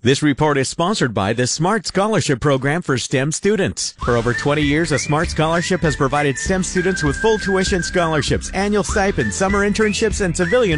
This report is sponsored by the Smart Scholarship Program for STEM students. For over 20 years, a Smart Scholarship has provided STEM students with full tuition scholarships, annual stipends, summer internships, and civilian